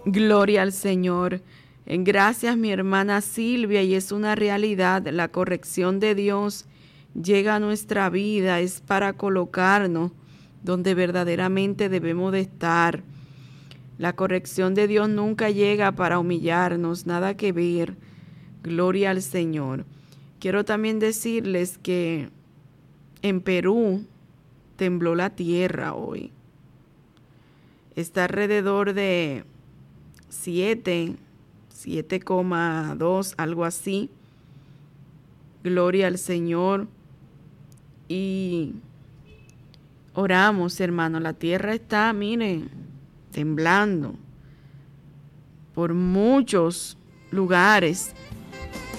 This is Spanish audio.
Gloria al Señor. Gracias, mi hermana Silvia, y es una realidad. La corrección de Dios llega a nuestra vida, es para colocarnos donde verdaderamente debemos de estar. La corrección de Dios nunca llega para humillarnos, nada que ver. Gloria al Señor. Quiero también decirles que en Perú tembló la tierra hoy. Está alrededor de 7,2, algo así. Gloria al Señor. Y oramos, hermano. La tierra está, miren, temblando por muchos lugares.